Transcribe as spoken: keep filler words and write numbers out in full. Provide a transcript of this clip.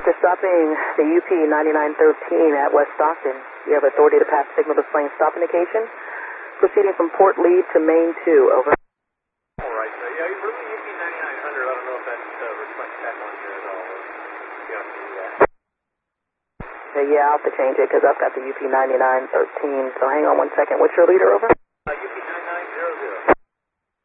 After stopping the U P ninety-nine thirteen at West Stockton, you have authority to pass signal displaying stop indication. Proceeding from Port Lee to Main two, over. All right, so yeah, you're really U P ninety-nine hundred. I don't know if that uh, reflects back on here at all. You have to do that. Okay, yeah, I'll have to change it because I've got the U P ninety-nine thirteen. So hang on one second. What's your leader, over?